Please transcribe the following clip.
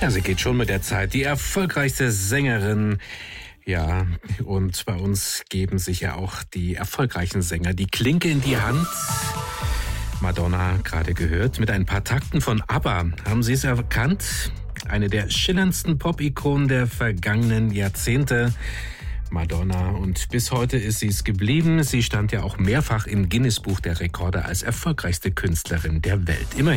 Ja, sie geht schon mit der Zeit. Die erfolgreichste Sängerin. Ja, und bei uns geben sich ja auch die erfolgreichen Sänger die Klinke in die Hand. Madonna gerade gehört. Mit ein paar Takten von ABBA. Haben Sie es erkannt? Eine der schillerndsten Pop-Ikonen der vergangenen Jahrzehnte. Madonna. Und bis heute ist sie es geblieben. Sie stand ja auch mehrfach im Guinness-Buch der Rekorde als erfolgreichste Künstlerin der Welt. Immerhin